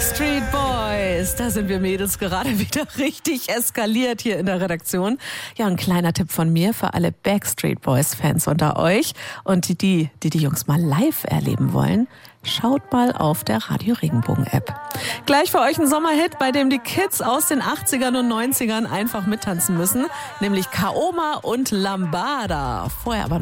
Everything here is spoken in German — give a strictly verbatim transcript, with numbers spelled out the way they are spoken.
Backstreet Boys, da sind wir Mädels gerade wieder richtig eskaliert hier in der Redaktion. Ja, ein kleiner Tipp von mir für alle Backstreet Boys Fans unter euch und die, die, die die Jungs mal live erleben wollen. Schaut mal auf der Radio Regenbogen App. Gleich für euch ein Sommerhit, bei dem die Kids aus den achtzigern und neunzigern einfach mittanzen müssen, nämlich Kaoma und Lambada. Vorher aber